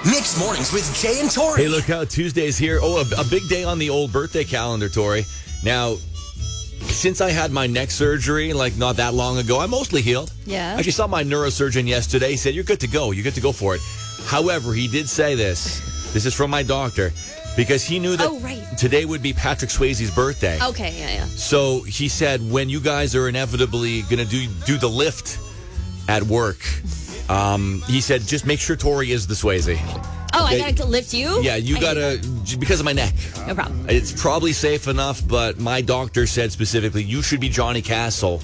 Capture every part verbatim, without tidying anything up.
Mixed Mornings with Jay and Tori. Hey, look out. Tuesday's here. Oh, a, a big day on the old birthday calendar, Tori. Now, since I had my neck surgery, like not that long ago, I'm mostly healed. Yeah. I actually saw my neurosurgeon yesterday. He said, you're good to go. You're good to go for it. However, he did say this. This is from my doctor. Because he knew that oh, right. today would be Patrick Swayze's birthday. Okay, yeah, yeah. So he said, when you guys are inevitably going to do do the lift at work, um, he said, just make sure Tori is the Swayze. Oh, Okay? I got to lift you? Yeah, you I got to, because of my neck. No problem. It's probably safe enough, but my doctor said specifically, you should be Johnny Castle.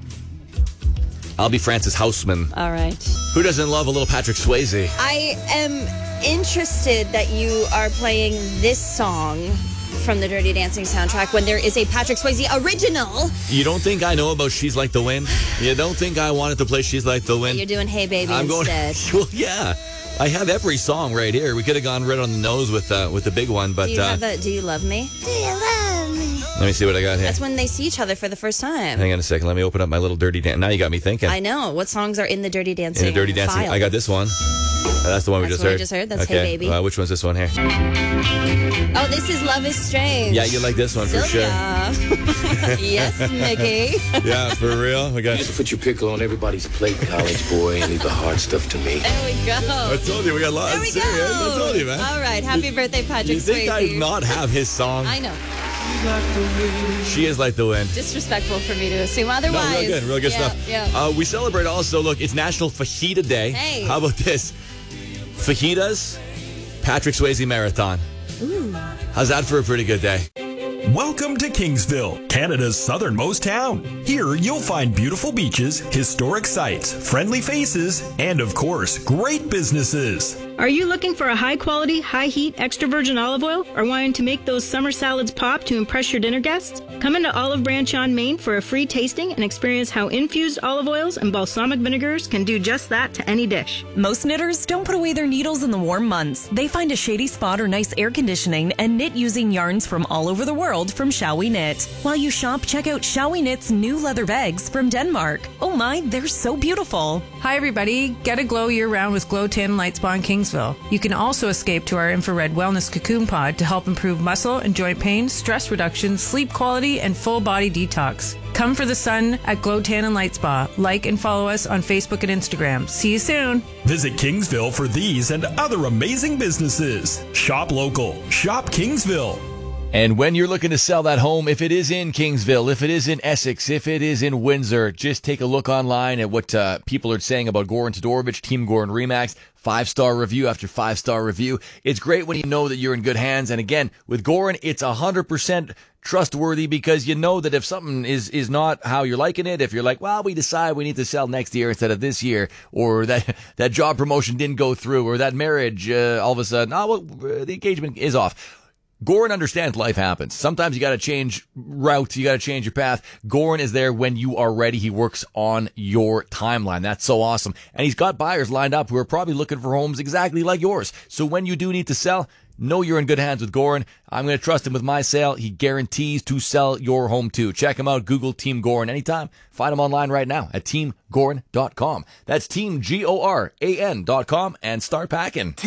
I'll be Francis Houseman. All right. Who doesn't love a little Patrick Swayze? I am interested that you are playing this song from the Dirty Dancing soundtrack when there is a Patrick Swayze original. You don't think I know about She's Like the Wind? You don't think I wanted to play She's Like the Wind? You're doing Hey Baby I'm instead. Going, well, yeah. I have every song right here. We could have gone right on the nose with uh, with the big one, but Do you uh, have the Do You Love Me? Do you love me? let me see what I got here. That's when they see each other for the first time. Hang on a second. Let me open up my little Dirty Dancing. Now you got me thinking. I know. What songs are in the Dirty Dancing In the Dirty Dancing, file? I got this one. Uh, that's the one we That's just what we heard. just heard? That's okay. Hey Baby. Uh, which one's this one here? Oh, this is Love is Strange. Yeah, you like this one for sure. Sylvia. Yes, Mickey. Yeah, for real. We got. Just put your pickle on everybody's plate, college boy, and leave the hard stuff to me. There we go. I told you we got lots. There we go. Serious. I told you, man. All right. Happy birthday, Patrick You think Swayze. I not have his song? I know. She is like the wind. Disrespectful for me to assume otherwise. No, real good, real good yeah, stuff. Yeah. Uh, we celebrate also, look, it's National Fajita Day. Hey. How about this? Fajitas, Patrick Swayze Marathon. Ooh. How's that for a pretty good day? Welcome to Kingsville, Canada's southernmost town. Here you'll find beautiful beaches, historic sites, friendly faces, and of course, great businesses. Are you looking for a high-quality, high-heat, extra virgin olive oil or wanting to make those summer salads pop to impress your dinner guests? Come into Olive Branch on Main for a free tasting and experience how infused olive oils and balsamic vinegars can do just that to any dish. Most knitters don't put away their needles in the warm months. They find a shady spot or nice air conditioning and knit using yarns from all over the world from Shall We Knit. While you shop, check out Shall We Knit's new leather bags from Denmark. Oh my, they're so beautiful. Hi everybody, get a glow year-round with Glow Tan Light Spa in Kingsville. You can also escape to our infrared wellness cocoon pod to help improve muscle and joint pain, stress reduction, sleep quality, and full body detox. Come for the sun at Glow Tan and Light Spa. Like and follow us on Facebook and Instagram. See you soon. Visit Kingsville for these and other amazing businesses. Shop local. Shop Kingsville. And when you're looking to sell that home, if it is in Kingsville, if it is in Essex, if it is in Windsor, just take a look online at what uh, people are saying about Goran Todorovic, Team Goran Remax. Five-star review after five-star review. It's great when you know that you're in good hands. And again, with Goran, it's one hundred percent trustworthy because you know that if something is, is not how you're liking it, if you're like, well, we decide we need to sell next year instead of this year, or that that job promotion didn't go through, or that marriage, uh, all of a sudden, oh, well, the engagement is off. Goran understands life happens. Sometimes you got to change route. You got to change your path. Goran is there when you are ready. He works on your timeline. That's so awesome. And he's got buyers lined up who are probably looking for homes exactly like yours. So when you do need to sell, know you're in good hands with Goran. I'm going to trust him with my sale. He guarantees to sell your home too. Check him out. Google Team Goran anytime. Find him online right now at team goran dot com. That's team G O R A N dot com and start packing.